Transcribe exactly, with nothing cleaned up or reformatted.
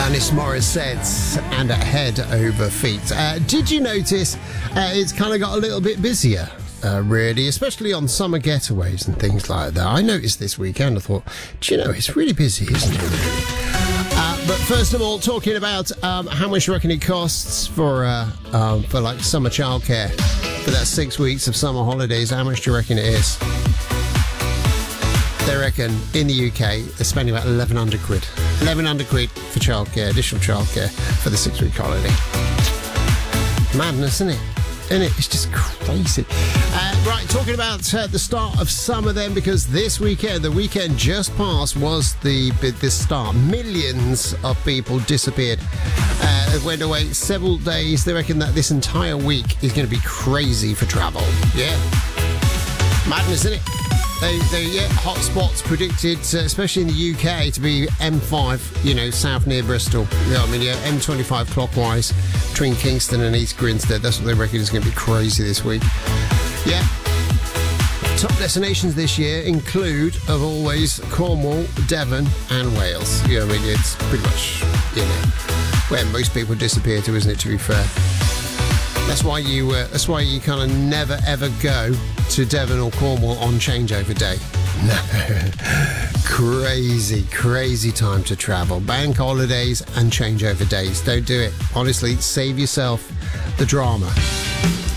Alanis Morissette and Head Over Feet. Uh, did you notice uh, it's kind of got a little bit busier, uh, really, especially on summer getaways and things like that? I noticed this weekend, I thought, do you know, it's really busy, isn't it, really? Uh, but first of all, talking about um, how much you reckon it costs for, uh, um, for like summer childcare, for that six weeks of summer holidays, how much do you reckon it is? They reckon in the U K they're spending about eleven hundred quid. eleven hundred quid for childcare, additional childcare for the six-week holiday. Madness, isn't it? Isn't it? It's just crazy. Uh, right, talking about uh, the start of summer then, because this weekend, the weekend just passed, was the the start. Millions of people disappeared. Uh, went away several days. They reckon that this entire week is going to be crazy for travel. Yeah. Madness, isn't it? They, they, yeah, hot spots predicted, uh, especially in the U K, to be M five, you know, south near Bristol. You know what I mean? Yeah, M twenty-five clockwise between Kingston and East Grinstead. That's what they reckon is going to be crazy this week. Yeah. Top destinations this year include, of always, Cornwall, Devon and Wales. You know what I mean? It's pretty much, you know, where most people disappear to, isn't it, to be fair? That's why you uh, that's why you kind of never ever go to Devon or Cornwall on changeover day. No. Crazy, crazy time to travel. Bank holidays and changeover days. Don't do it. Honestly, save yourself the drama.